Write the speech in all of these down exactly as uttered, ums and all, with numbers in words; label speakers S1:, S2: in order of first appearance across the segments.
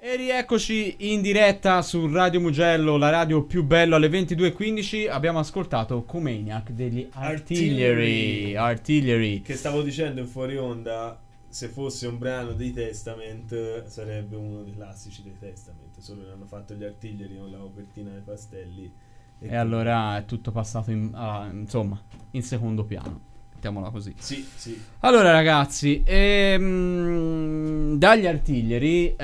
S1: E rieccoci in diretta su Radio Mugello, la radio più bella, alle ventidue e quindici. Abbiamo ascoltato Comaniac degli Artillery. Artillery.
S2: Che stavo dicendo in fuori onda, se fosse un brano dei Testament sarebbe uno dei classici dei Testament, solo che hanno fatto gli Artillery con la copertina dei pastelli.
S1: E, e allora è tutto passato in, ah, insomma, in secondo piano. Mettiamola così.
S2: Sì, sì.
S1: Allora ragazzi, ehm, dagli Artillery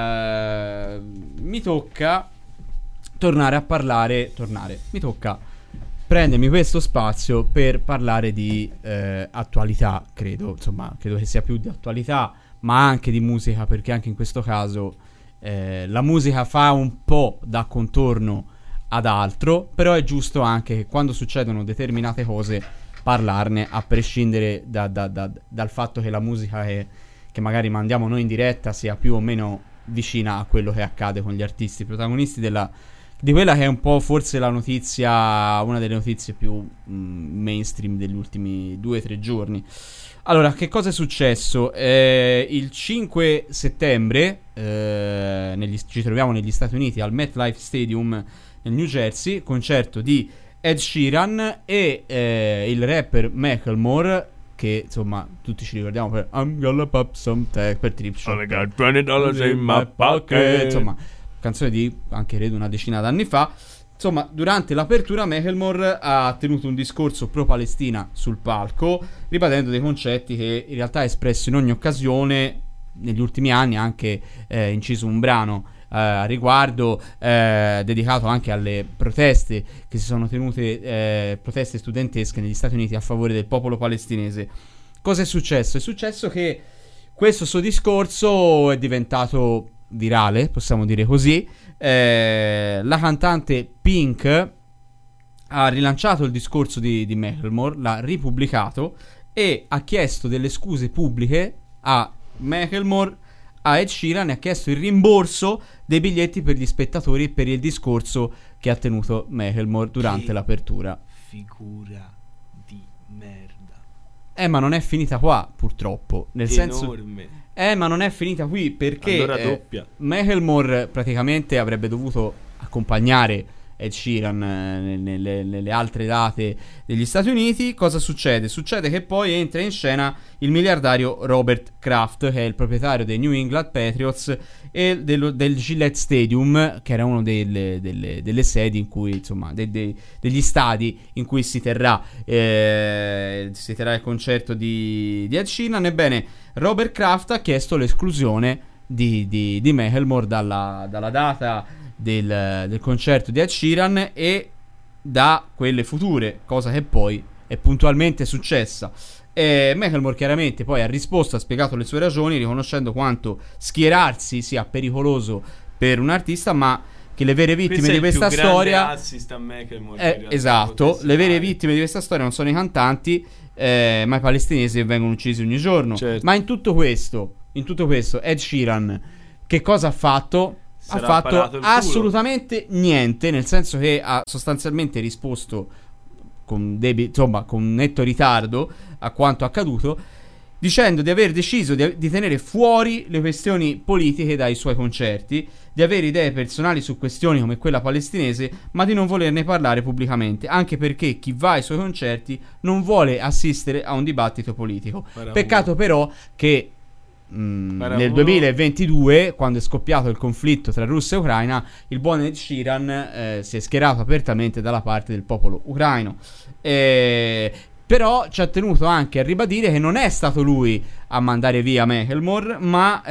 S1: eh, mi tocca tornare a parlare, tornare, mi tocca prendermi questo spazio per parlare di eh, attualità, credo, insomma, credo che sia più di attualità, ma anche di musica, perché anche in questo caso eh, la musica fa un po' da contorno ad altro, però è giusto anche che quando succedono determinate cose parlarne, a prescindere da, da, da, dal fatto che la musica che, che magari mandiamo noi in diretta sia più o meno vicina a quello che accade con gli artisti protagonisti della, di quella che è un po' forse la notizia, una delle notizie più mh, mainstream degli ultimi due o tre giorni. Allora, che cosa è successo? Eh, il cinque settembre eh, negli, ci troviamo negli Stati Uniti al MetLife Stadium nel New Jersey, concerto di Ed Sheeran e eh, il rapper Macklemore, che insomma tutti ci ricordiamo per I'm gonna pop some tech, per Trip Shop, I got twenty dollars in my pocket, insomma canzone di anche credo una decina d'anni fa. Insomma, durante l'apertura Macklemore ha tenuto un discorso pro-Palestina sul palco, ribadendo dei concetti che in realtà ha espresso in ogni occasione negli ultimi anni, ha anche eh, inciso un brano Uh, a riguardo, uh, dedicato anche alle proteste che si sono tenute, uh, proteste studentesche negli Stati Uniti a favore del popolo palestinese. Cosa è successo? È successo che questo suo discorso è diventato virale, possiamo dire così. Uh, la cantante Pink ha rilanciato il discorso di, di Macklemore, l'ha ripubblicato e ha chiesto delle scuse pubbliche a Macklemore, a Ed Sheeran, e ha chiesto il rimborso dei biglietti per gli spettatori per il discorso che ha tenuto Macklemore durante che l'apertura.
S2: Figura di merda.
S1: Eh, ma non è finita qua, purtroppo. Nel
S2: Enorme.
S1: senso, eh, ma non è finita qui perché
S2: allora
S1: eh,
S2: doppia.
S1: Macklemore praticamente avrebbe dovuto accompagnare Ed Sheeran eh, nelle, nelle altre date degli Stati Uniti. Cosa succede? Succede che poi entra in scena il miliardario Robert Kraft, che è il proprietario dei New England Patriots e dello, del Gillette Stadium, che era uno delle, delle, delle sedi in cui, insomma, de, de, degli stadi in cui si terrà eh, si terrà il concerto di, di Ed Sheeran. Ebbene, Robert Kraft ha chiesto l'esclusione di, di, di Macklemore dalla, dalla data Del, del concerto di Ed Sheeran e da quelle future, cosa che poi è puntualmente successa. E Macklemore chiaramente poi ha risposto, ha spiegato le sue ragioni, riconoscendo quanto schierarsi sia pericoloso per un artista, ma che le vere vittime
S2: Questo
S1: di questa storia
S2: eh,
S1: esatto, le vere vittime di questa storia non sono i cantanti, eh, ma i palestinesi che vengono uccisi ogni giorno.
S2: Certo.
S1: Ma in tutto questo, in tutto questo Ed Sheeran che cosa ha fatto?
S2: Sarà
S1: ha fatto assolutamente niente, nel senso che ha sostanzialmente risposto con, debi- insomma, con netto ritardo a quanto accaduto, dicendo di aver deciso di, di tenere fuori le questioni politiche dai suoi concerti, di avere idee personali su questioni come quella palestinese, ma di non volerne parlare pubblicamente, anche perché chi va ai suoi concerti non vuole assistere a un dibattito politico.
S2: Parabuno.
S1: Peccato però che Mm, nel duemilaventidue, quando è scoppiato il conflitto tra Russia e Ucraina, il buon Ed Sheeran eh, si è schierato apertamente dalla parte del popolo ucraino. Eh, però ci ha tenuto anche a ribadire che non è stato lui a mandare via Macklemore, ma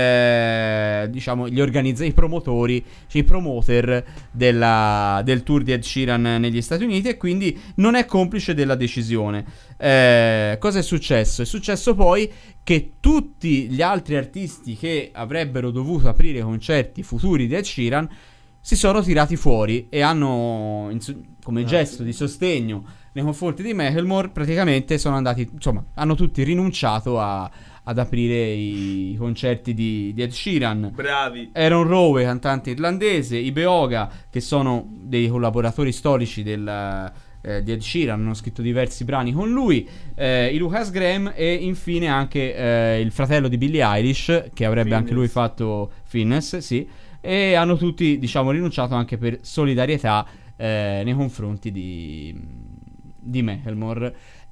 S1: eh, diciamo gli organizzatori, i promotori, cioè i promoter della, del tour di Ed Sheeran negli Stati Uniti, e quindi non è complice della decisione. Eh, cosa è successo? È successo poi che tutti gli altri artisti che avrebbero dovuto aprire concerti futuri di Ed Sheeran si sono tirati fuori e hanno, come gesto di sostegno nei confronti di Macklemore, praticamente sono andati, insomma, hanno tutti rinunciato a, ad aprire i concerti di, di Ed Sheeran.
S2: Bravi.
S1: Aaron Rowe, cantante irlandese, i Beoga, che sono dei collaboratori storici del, eh, di Ed Sheeran, hanno scritto diversi brani con lui, eh, i Lucas Graham e infine anche eh, il fratello di Billie Eilish, che avrebbe
S2: Finneas.
S1: anche lui fatto Finneas, sì, e hanno tutti, diciamo, rinunciato anche per solidarietà eh, nei confronti di, di Macklemore.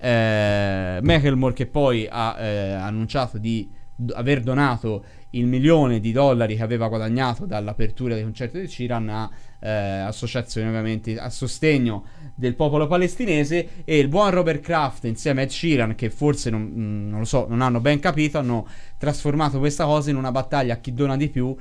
S1: Eh, Macklemore che poi ha eh, annunciato di d- aver donato il milione di dollari che aveva guadagnato dall'apertura dei concerti di Sheeran a eh, associazioni ovviamente a sostegno del popolo palestinese, e il buon Robert Kraft insieme a Ed Sheeran, che forse non, mh, non lo so, non hanno ben capito, hanno trasformato questa cosa in una battaglia a chi dona di più,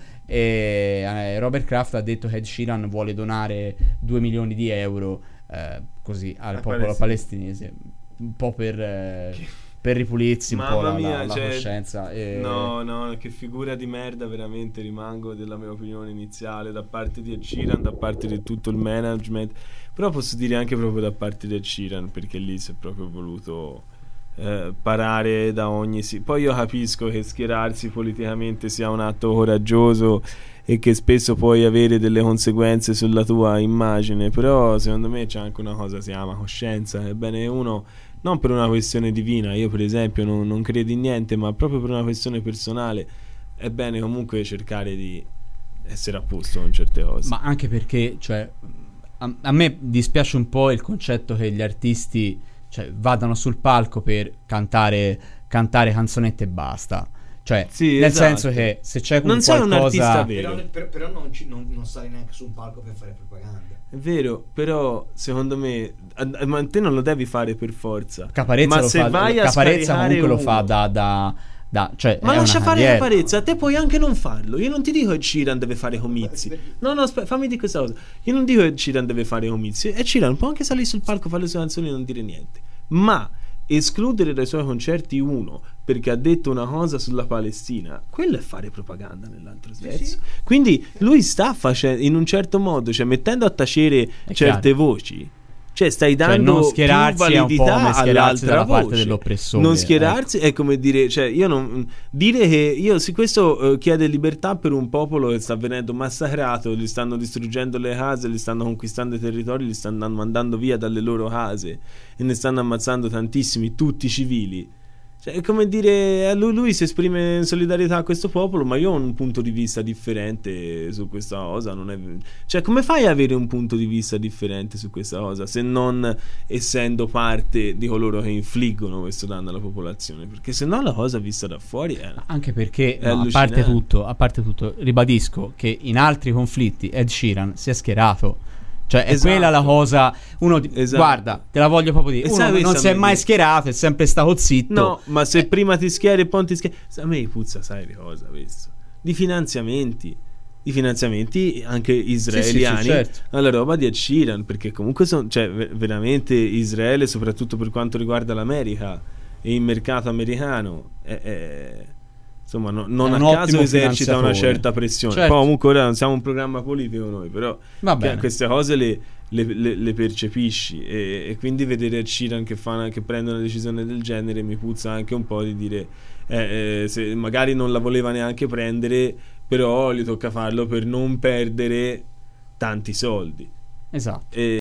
S1: e eh, Robert Kraft ha detto che Ed Sheeran vuole donare due milioni di euro eh, così al
S2: A
S1: popolo
S2: Palestina.
S1: palestinese, un po' per, eh, per ripulirsi un po'
S2: Mamma
S1: la,
S2: mia,
S1: la, la
S2: cioè,
S1: coscienza. E...
S2: No, no, che figura di merda, veramente rimango della mia opinione iniziale da parte di Ed Sheeran, da parte di tutto il management, però posso dire anche proprio da parte di Ed Sheeran, perché lì si è proprio voluto eh, parare da ogni... Sì. Poi io capisco che schierarsi politicamente sia un atto coraggioso e che spesso puoi avere delle conseguenze sulla tua immagine, però secondo me c'è anche una cosa che si chiama coscienza. Ebbene, uno, non per una questione divina, io per esempio non, non credo in niente, ma proprio per una questione personale è bene comunque cercare di essere a posto con certe cose.
S1: Ma anche perché, cioè, a, a me dispiace un po' il concetto che gli artisti, cioè, vadano sul palco per cantare, cantare canzonette e basta. Cioè,
S2: Sì,
S1: nel
S2: esatto.
S1: senso che se c'è
S2: Non
S1: un
S2: sei un
S1: qualcosa...
S2: artista vero.
S3: Però, per- però non, ci- non, non stai neanche su un palco per fare propaganda.
S2: È vero, però secondo me a- ma te non lo devi fare per forza.
S1: Caparezza
S2: ma
S1: lo
S2: se
S1: fa,
S2: vai a
S1: Caparezza
S2: scaricare
S1: comunque lo
S2: uno-
S1: fa da... da, da cioè,
S2: Ma
S1: è
S2: lascia
S1: una
S2: fare
S1: carriera.
S2: Caparezza, te puoi anche non farlo. Io non ti dico che Sheeran deve fare comizi. No, no, aspetta, fammi dire questa cosa. Io non dico che Sheeran deve fare comizi. E Sheeran può anche salire sul palco, fare le sue canzoni e non dire niente. Ma escludere dai suoi concerti uno perché ha detto una cosa sulla Palestina, quello è fare propaganda nell'altro senso.
S3: sì.
S2: Quindi lui sta facendo in un certo modo, cioè mettendo a tacere
S1: È
S2: certe
S1: chiaro.
S2: voci, cioè stai
S1: Cioè,
S2: dando
S1: non
S2: più
S1: schierarsi è un po'
S2: validità
S1: come schierarsi
S2: all'altra
S1: dalla parte
S2: voce.
S1: dell'oppressore,
S2: Non schierarsi è come dire, cioè io non dire che io sì, questo eh, chiede libertà per un popolo che sta venendo massacrato, gli stanno distruggendo le case, gli stanno conquistando i territori, li stanno mandando via dalle loro case e ne stanno ammazzando tantissimi, tutti civili. Cioè, è come dire, eh, lui, lui si esprime in solidarietà a questo popolo, ma io ho un punto di vista differente su questa cosa. Non è... Cioè, come fai ad avere un punto di vista differente su questa cosa se non essendo parte di coloro che infliggono questo danno alla popolazione? Perché se no la cosa vista da fuori è...
S1: Anche perché,
S2: È
S1: no, a parte
S2: allucinante.
S1: tutto, a parte tutto, ribadisco che in altri conflitti Ed Sheeran si è schierato. Cioè, è
S2: Esatto.
S1: quella la cosa. Uno di-
S2: Esatto.
S1: guarda, te la voglio proprio dire.
S2: E
S1: Uno
S2: sai,
S1: non
S2: questa
S1: si è
S2: mi
S1: mai
S2: dice-
S1: schierato, è sempre stato zitto.
S2: No, ma se
S1: Eh,
S2: prima ti schieri e poi ti schieri... A me puzza, sai di cosa questo? Di finanziamenti. Di finanziamenti anche israeliani
S1: sì, sì, certo.
S2: alla roba di Ed Sheeran, perché comunque sono, cioè, ve- veramente Israele, soprattutto per quanto riguarda l'America e il mercato americano, è, è- insomma, no- non
S1: È
S2: a
S1: un
S2: caso
S1: ottimo
S2: esercita una
S1: finanziatore.
S2: certa pressione.
S1: Certo.
S2: Poi comunque ora non siamo un programma politico noi, però
S1: Va
S2: che-
S1: bene.
S2: queste cose le, le- le- le percepisci e, e quindi vedere Ed Sheeran che, fa una- che prende una decisione del genere mi puzza anche un po' di dire eh, eh, se magari non la voleva neanche prendere, però gli tocca farlo per non perdere tanti soldi
S1: Esatto.
S2: e,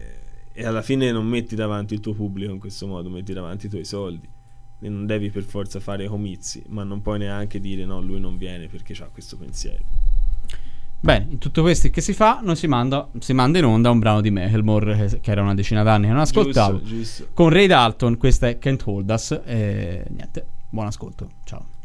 S2: e alla fine non metti davanti il tuo pubblico in questo modo, metti davanti i tuoi soldi e non devi per forza fare comizi, ma non puoi neanche dire no, lui non viene perché ha questo pensiero.
S1: Bene, in tutto questo che si fa, noi si manda, si manda in onda un brano di Macklemore che, che era una decina d'anni che non ascoltavo.
S2: Giusto, giusto.
S1: Con Ray Dalton, questa è Can't Hold Us. E niente, buon ascolto. Ciao.